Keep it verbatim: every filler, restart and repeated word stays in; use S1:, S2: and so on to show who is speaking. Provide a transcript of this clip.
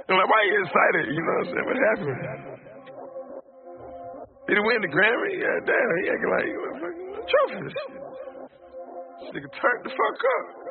S1: I'm like, why you excited? You know what I'm saying? What happened? Did he win the Grammy? Yeah, damn, he acting like, what the fuck, trophy. This nigga turned the fuck up.